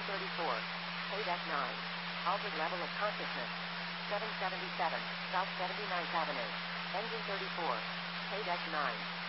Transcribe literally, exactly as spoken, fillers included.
Engine thirty-four. Paydeck nine. Altered level of consciousness. seven seventy-seven, South seventy-ninth Avenue. Engine thirty-four. Paydeck nine.